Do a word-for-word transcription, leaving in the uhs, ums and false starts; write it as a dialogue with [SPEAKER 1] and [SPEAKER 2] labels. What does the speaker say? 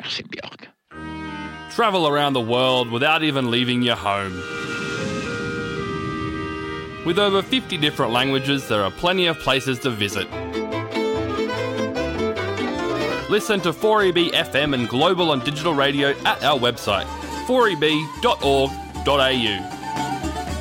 [SPEAKER 1] Merci Björk.
[SPEAKER 2] Travel around the world without even leaving your home. With over fifty different languages, there are plenty of places to visit. Listen to four E B F M and global on digital radio at our website, four e b dot org dot a u.